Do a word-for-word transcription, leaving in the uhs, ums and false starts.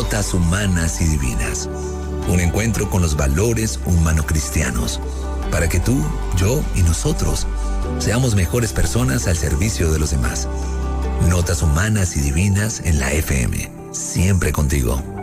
Notas Humanas y Divinas. Un encuentro con los valores humano-cristianos, para que tú, yo y nosotros seamos mejores personas al servicio de los demás. Notas Humanas y Divinas en la F M, siempre contigo.